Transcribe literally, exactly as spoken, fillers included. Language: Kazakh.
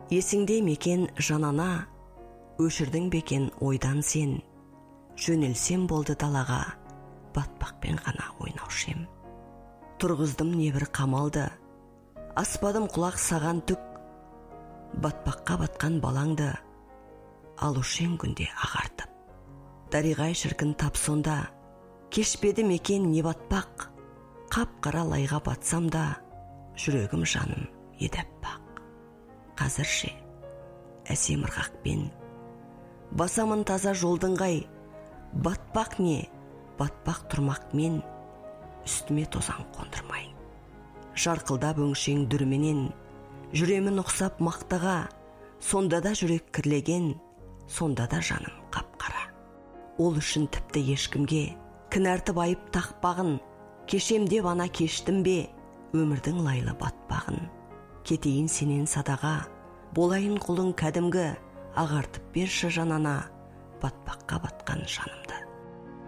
Есіңде мекен жанана, өшірдің бекен ойдан сен, жөнелсем болды далаға, батпақпен ғана ойнаушем. Тұрғыздым небір қамалды, аспадым құлақ саған түк, батпаққа батқан балаңды, алушем күнде ағартып. Дариғай шіркін тап сонда, кешпеді мекен не батпақ, қап-қара лайға батсам да, жүрегім жаным едәппақ. Қазірше әсем ырғақпен басамын таза жолдың ғай, батпақ не, батпақ тұрмақ мен, үстіме тозаң қондырмай. Жарқылдап өңшең дүрменен, жүремін ұқсап мақтаға, сонда да жүрек кірлеген, сонда да жаным қап-қара. Ол үшін тіпті ешкімге кінәртіп айып тақпағын, кешем деп ана кештім бе, өмірдің лайлы батпағын. Кетейін сенен садаға, болайын құлың кәдімгі, ағартып берші жанана, батпаққа батқан жанымды.